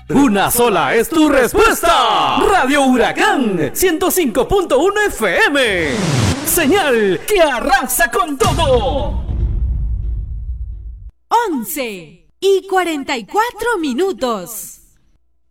Una sola es tu respuesta. Radio Huracán 105.1 FM. Señal que arrasa con todo. 11:44.